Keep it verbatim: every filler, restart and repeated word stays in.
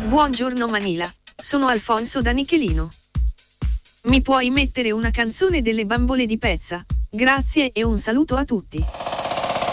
Buongiorno Manila, sono Alfonso da Nichelino. Mi puoi mettere una canzone delle Bambole di Pezza? Grazie e un saluto a tutti.